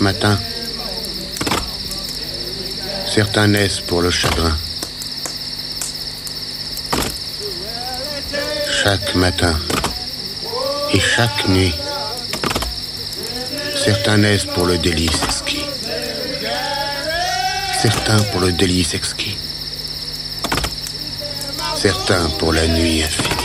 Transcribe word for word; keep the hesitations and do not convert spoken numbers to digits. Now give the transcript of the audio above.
matin, certains naissent pour le chagrin. Chaque matin et chaque nuit, certains naissent pour le délice exquis. Certains pour le délice exquis. Certains pour la nuit infinie.